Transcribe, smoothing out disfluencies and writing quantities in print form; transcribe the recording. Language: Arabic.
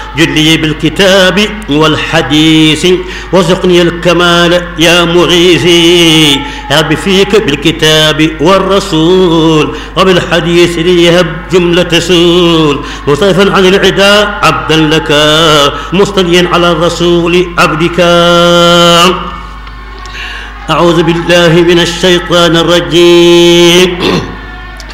جلي بالكتاب والحديث وارزقني الكمال يا مغيثي. يا رب فيك بالكتاب والرسول وبالحديث ليهب جملة سول. مصطفى عن العداء عبدا لك مصطليا على الرسول عبدك. أعوذ بالله من الشيطان الرجيم.